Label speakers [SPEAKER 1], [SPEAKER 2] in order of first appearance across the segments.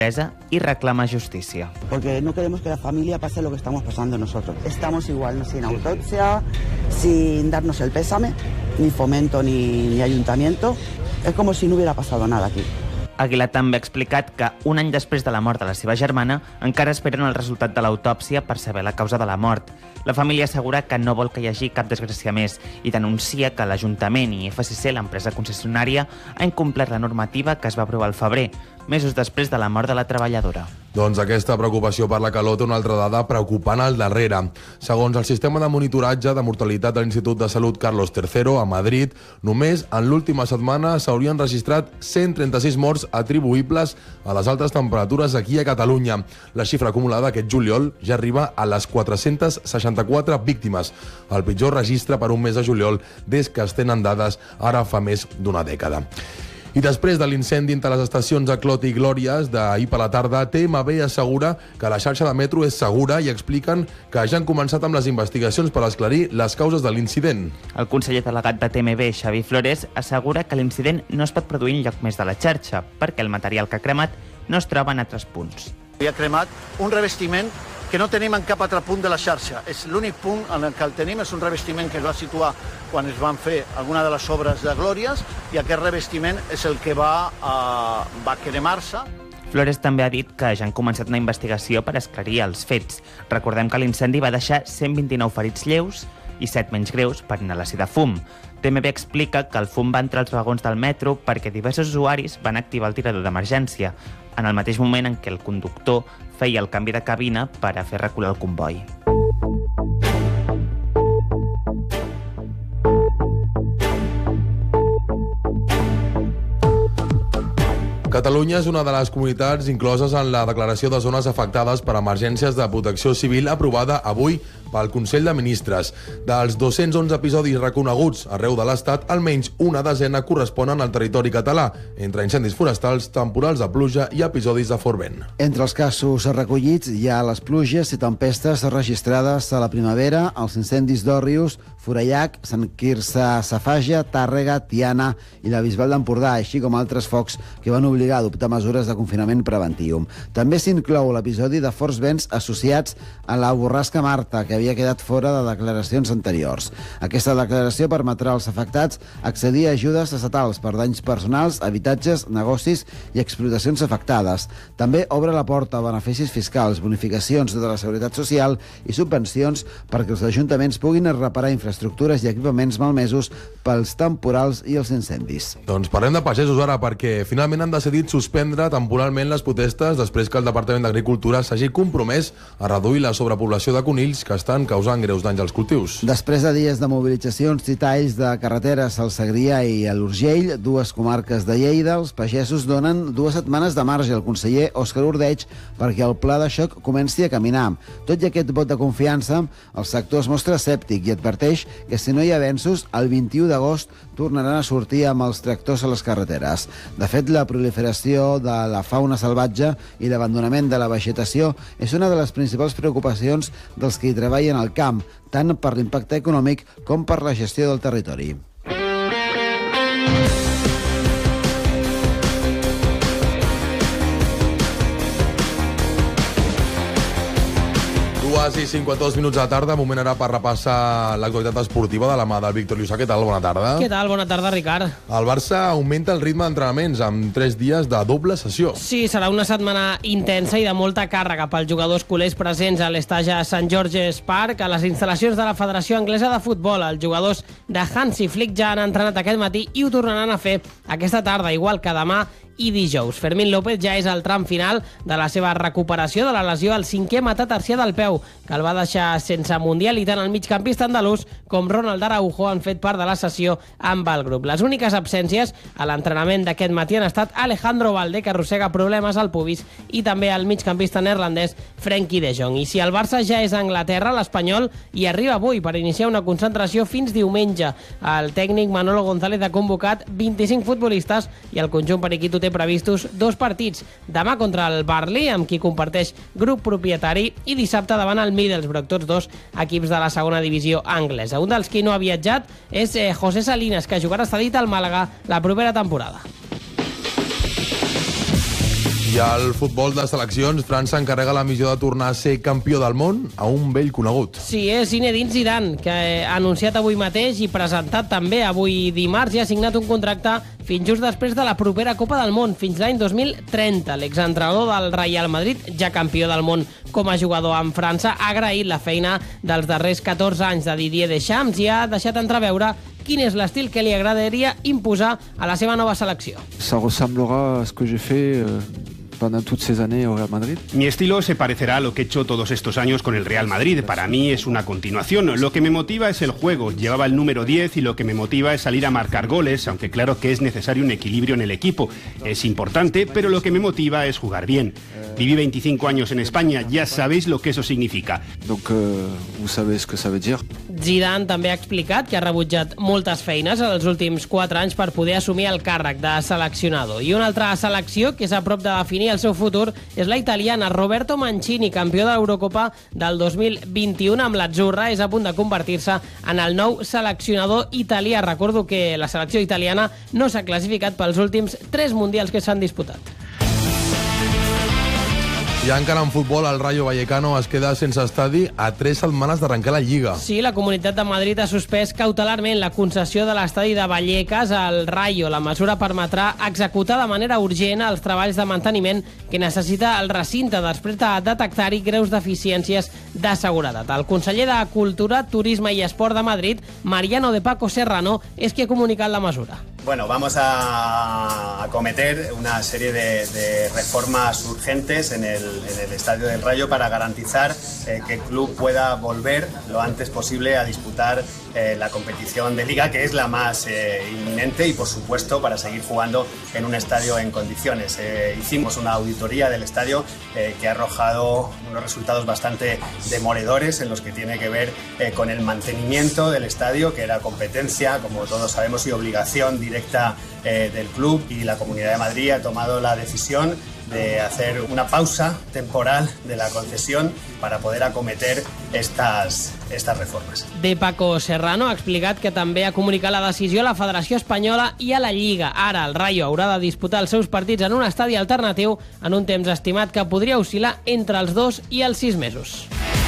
[SPEAKER 1] y reclama justícia.
[SPEAKER 2] Porque no queremos que la familia pase lo que estamos pasando nosotros. Estamos igual, ¿no? Sin autopsia, sin darnos el pésame, ni Fomento ni ayuntamiento. Es como si no hubiera pasado nada aquí.
[SPEAKER 1] Aguilar també ha explicat que un any després de la mort de la seva germana encara esperen el resultat de l'autòpsia per saber la causa de la mort. La família assegura que no vol que hi hagi cap desgràcia més i denuncia que l'Ajuntament i FCC, l'empresa concessionària, ha incomplert la normativa que es va aprovar al febrer, mesos després de la mort de la treballadora.
[SPEAKER 3] Doncs aquesta preocupació per la calor té una altra dada preocupant al darrere. Segons el sistema de monitoratge de mortalitat de l'Institut de Salut Carlos III a Madrid, només en l'última setmana s'haurien registrat 136 morts atribuïbles a les altes temperatures aquí a Catalunya. La xifra acumulada aquest juliol ja arriba a les 464 víctimes, el pitjor registre per un mes de juliol des que es tenen dades ara fa més d'una dècada. I després de l'incendi entre les estacions de Clot i Glòries d'ahir per la tarda, TMB assegura que la xarxa de metro és segura i expliquen que ja han començat amb les investigacions per esclarir les causes de l'incident.
[SPEAKER 1] El conseller delegat de TMB, Xavi Flores, assegura que l'incident no es pot produir enlloc més de la xarxa perquè el material que ha cremat no es troba en altres punts.
[SPEAKER 4] Hi ha cremat un revestiment que no tenim en cap altre punt de la xarxa. És l'únic punt en el que el tenim, és un revestiment que es va situar quan es van fer alguna de les obres de Glòries i aquest revestiment és el que va cremar-se.
[SPEAKER 1] Flores també ha dit que ja han començat una investigació per esclarir els fets. Recordem que l'incendi va deixar 129 ferits lleus i 7 menys greus per inhalació de fum. TMB explica que el fum va entrar als vagons del metro perquè diversos usuaris van activar el tirador d'emergència, en el mateix moment en què el conductor feia el canvi de cabina per a fer recular el comboi.
[SPEAKER 3] Catalunya és una de les comunitats incloses en la declaració de zones afectades per emergències de protecció civil aprovada avui pel Consell de Ministres. Dels 211 episodis reconeguts arreu de l'Estat, almenys una desena corresponen al territori català, entre incendis forestals, temporals de pluja i episodis de fort vent.
[SPEAKER 5] Entre els casos recollits hi ha les pluges i tempestes registrades a la primavera, els incendis d'Òrrius, Forallac, Sant Quirze Safaja, Tàrrega, Tiana i la Bisbal d'Empordà, així com altres focs que van obligar a adoptar mesures de confinament preventiu. També s'inclou l'episodi de forts vents associats a la borrasca Marta, que havia quedat fora de declaracions anteriors. Aquesta declaració permetrà als afectats accedir a ajudes estatals per danys personals, habitatges, negocis i explotacions afectades. També obre la porta a beneficis fiscals, bonificacions de la Seguretat Social i subvencions perquè els ajuntaments puguin reparar infraestructures i equipaments malmesos pels temporals i els incendis.
[SPEAKER 3] Doncs parlem de pagesos ara, perquè finalment han decidit suspendre temporalment les protestes després que el Departament d'Agricultura s'hagi compromès a reduir la sobrepoblació de conills que estan causant greus danys als cultius.
[SPEAKER 5] Després de dies de mobilitzacions i talls de carreteres al Segrià i a l'Urgell, dues comarques de Lleida, els pagesos donen 2 setmanes de marge al conseller Òscar Ordeig perquè el pla de xoc comenci a caminar. Tot i aquest vot de confiança, el sector es mostra escèptic i adverteix que si no hi ha avenços, el 21 d'agost tornaran a sortir amb els tractors a les carreteres. De fet, la proliferació de la fauna salvatge i l'abandonament de la vegetació és una de les principals preocupacions dels que hi treballen al camp, tant per l'impacte econòmic com per la gestió del territori.
[SPEAKER 3] Quasi 52 minuts de tarda, moment ara per repassar l'actualitat esportiva de la mà del Víctor Lluçà. Què tal? Bona tarda.
[SPEAKER 6] Què tal? Bona tarda, Ricard.
[SPEAKER 3] El Barça augmenta el ritme d'entrenaments amb 3 dies de doble sessió.
[SPEAKER 6] Sí, serà una setmana intensa i de molta càrrega pels jugadors culers presents a l'estadi Sant George's Park, a les instal·lacions de la Federació Anglesa de Futbol. Els jugadors de Hansi Flick ja han entrenat aquest matí i ho tornaran a fer aquesta tarda, igual que demà i dijous. Fermín López ja és al tram final de la seva recuperació de la lesió al 5è metatarsià del peu, que el va deixar sense Mundial, i tant el migcampista andalús com Ronald Araujo han fet part de la sessió amb el grup. Les úniques absències a l'entrenament d'aquest matí han estat Alejandro Balde, que arrossega problemes al pubis, i també el migcampista neerlandès Frenkie de Jong. I si el Barça ja és a Anglaterra, l'Espanyol hi arriba avui per iniciar una concentració fins diumenge. El tècnic Manolo González ha convocat 25 futbolistes i el conjunt periquito té previstos 2 partits. Demà contra el Burnley, amb qui comparteix grup propietari, i dissabte davant el Middlesbrough, tots 2 equips de la segona divisió anglesa. Un dels qui no ha viatjat és José Salinas, que jugarà cedit al Màlaga la propera temporada.
[SPEAKER 3] I al futbol de seleccions, França encarrega la missió de tornar a ser campió del món a un vell conegut.
[SPEAKER 6] Sí, és Zinedine Zidane, que ha anunciat avui mateix i presentat també avui dimarts i ha signat un contracte fins just després de la propera Copa del Món, fins l'any 2030. L'exentrenador del Real Madrid, ja campió del món com a jugador amb França, ha agraït la feina dels darrers 14 anys de Didier Deschamps i ha deixat entreveure quin és l'estil que li agradaria imposar a la seva nova selecció.
[SPEAKER 7] Ça ressemblera a ce que j'ai fait pendant toutes ces années au Real Madrid.
[SPEAKER 8] Mi estilo se parecerá a lo que he hecho todos estos años con el Real Madrid. Para mí es una continuación. Lo que me motiva es el juego. Llevaba el número 10 y lo que me motiva es salir a marcar goles, aunque claro que es necesario un equilibrio en el equipo. Es importante, pero lo que me motiva es jugar bien. Viví 25 años en España, ya sabéis lo que eso significa.
[SPEAKER 7] Donc, vous savez ce que ça veut dire.
[SPEAKER 6] Zidane també ha explicat que ha rebutjat moltes feines els últims 4 anys per poder assumir el càrrec de seleccionador. I una altra selecció que és a prop de definir el seu futur és la italiana. Roberto Mancini, campió de l'Eurocopa del 2021 amb l'Azzurra, és a punt de convertir-se en el nou seleccionador italià. Recordo que la selecció italiana no s'ha classificat pels últims 3 mundials que s'han disputat.
[SPEAKER 3] I encara en futbol, el Rayo Vallecano es queda sense estadi a 3 setmanes d'arrencar la Lliga.
[SPEAKER 6] Sí, la Comunitat de Madrid ha suspès cautelarment la concessió de l'estadi de Vallecas al Rayo. La mesura permetrà executar de manera urgent els treballs de manteniment que necessita el recinte després de detectar-hi greus deficiències de seguretat. El conseller de Cultura, Turisme i Esport de Madrid, Mariano de Paco Serrano, és qui ha comunicat la mesura.
[SPEAKER 9] Bueno, vamos a acometer una serie de reformas urgentes en el Estadio del Rayo para garantizar que el club pueda volver lo antes posible a disputar la competición de Liga, que es la más inminente, y por supuesto para seguir jugando en un estadio en condiciones. Hicimos una auditoría del estadio que ha arrojado unos resultados bastante demoledores en los que tiene que ver con el mantenimiento del estadio, que era competencia, como todos sabemos, y obligación directa del club, y la Comunidad de Madrid ha tomado la decisión de hacer una pausa temporal de la concesión para poder acometer estas reformes.
[SPEAKER 6] De Paco Serrano ha explicat que també ha comunicat la decisió a la Federació Espanyola i a la Lliga. Ara el Rayo haurà de disputar els seus partits en un estadi alternatiu en un temps estimat que podria oscil·lar entre els 2 i els 6 mesos.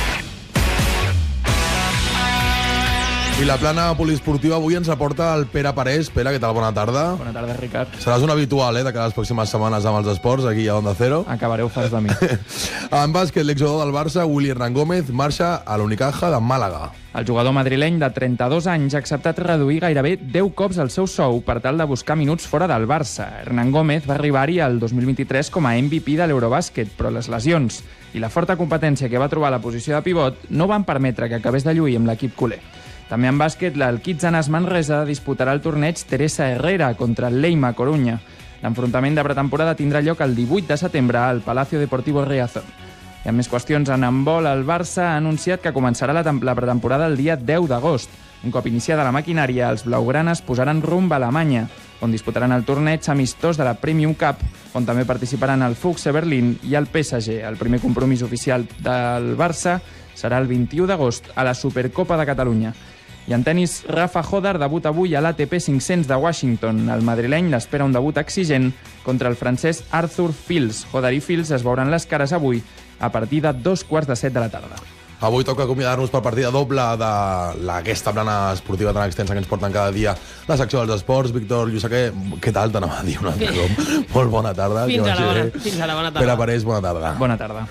[SPEAKER 3] I la plana poliesportiva avui ens aporta el Pere Parés. Pere, què tal? Bona tarda.
[SPEAKER 10] Bona tarda, Ricard.
[SPEAKER 3] Seràs un habitual, de cada les pròximes setmanes amb els esports, aquí a Onda Cero.
[SPEAKER 10] Acabareu fas de mi.
[SPEAKER 3] En bàsquet, l'exjugador del Barça, Willy Hernán Gómez, marxa a l'Unicaja de Màlaga.
[SPEAKER 10] El jugador madrileny de 32 anys ha acceptat reduir gairebé 10 cops el seu sou per tal de buscar minuts fora del Barça. Hernán Gómez va arribar-hi el 2023 com a MVP de l'Eurobàsquet, però les lesions i la forta competència que va trobar a la posició de pivot no van permetre que acabés de lluir amb l'equip culer. També en bàsquet, l'Alquizanas Manresa disputarà el torneig Teresa Herrera contra el Leima Corunya. L'enfrontament de pretemporada tindrà lloc el 18 de setembre al Palacio Deportivo Riazor. I amb més qüestions, en handbol, el Barça ha anunciat que començarà la pretemporada el dia 10 d'agost. Un cop iniciada la maquinària, els blaugranes posaran rumb a Alemanya, on disputaran el torneig amistós de la Premium Cup, on també participaran el Füchse Berlín i el PSG. El primer compromís oficial del Barça serà el 21 d'agost a la Supercopa de Catalunya. I en tenis, Rafa Hodar debut avui a l'ATP 500 de Washington. El madrileny l'espera un debut exigent contra el francès Arthur Fils. Hodar i Fils es veuran les cares avui a partir de 2:45 de la tarda.
[SPEAKER 3] Avui toca acomiadar-nos per partida doble d'aquesta plana esportiva tan extensa que ens porten cada dia la secció dels esports. Víctor Lluçaquer, què tal? T'anava a dir un altre cop. Molt bona tarda.
[SPEAKER 6] Fins ara, bona tarda.
[SPEAKER 3] Pere Parés, bona tarda.
[SPEAKER 10] Bona tarda.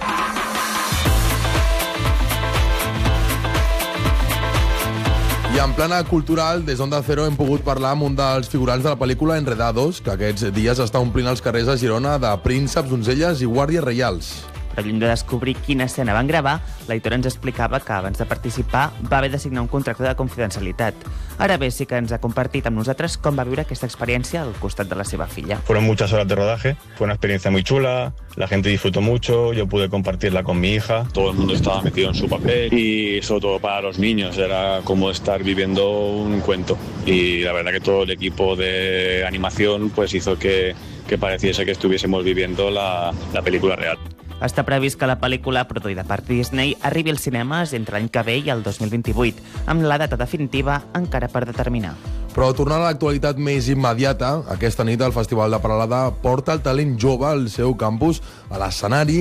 [SPEAKER 3] I en plana cultural, des d'Onda Cero hem pogut parlar amb un dels figurants de la pel·lícula Enredados, que aquests dies està omplint els carrers de Girona de prínceps, donzelles i guàrdies reials.
[SPEAKER 1] Però lluny de descobrir quina escena van gravar, l'Aitor ens explicava que abans de participar va haver de signar un contracte de confidencialitat. Ara bé, sí que ens ha compartit amb nosaltres com va viure aquesta experiència al costat de la seva filla.
[SPEAKER 11] Fueron muchas horas de rodaje, fue una experiencia muy chula, la gente disfrutó mucho, yo pude compartirla con mi hija, todo el mundo estaba metido en su papel y sobre todo para los niños era como estar viviendo un cuento. Y la verdad que todo el equipo de animación pues hizo que pareciese que estuviésemos viviendo la película real.
[SPEAKER 1] Està previst que la pel·lícula, produïda per Disney, arribi als cinemes entre l'any que ve i el 2028, amb la data definitiva encara per determinar.
[SPEAKER 3] Però tornant a l'actualitat més immediata, aquesta nit el Festival de Peralada porta el talent jove al seu campus a l'escenari